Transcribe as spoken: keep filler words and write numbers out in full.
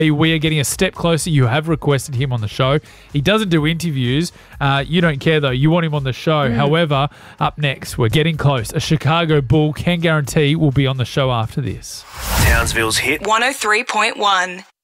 We are getting a step closer. You have requested him on the show. He doesn't do interviews. Uh, you don't care, though. You want him on the show. Mm. However, up next, we're getting close. A Chicago Bull can guarantee will be on the show after this. Townsville's hit one oh three point one.